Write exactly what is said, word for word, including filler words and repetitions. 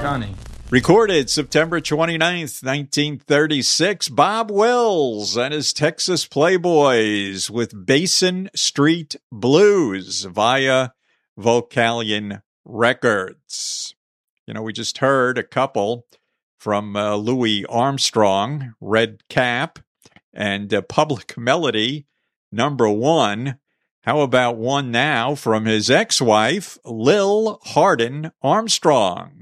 Johnny. Recorded September twenty-ninth, nineteen thirty-six, Bob Wills and his Texas Playboys with Basin Street Blues via Vocalion Records. You know, we just heard a couple from uh, Louis Armstrong, Red Cap, and uh, Public Melody, number one. How about one now from his ex-wife, Lil Hardin Armstrong?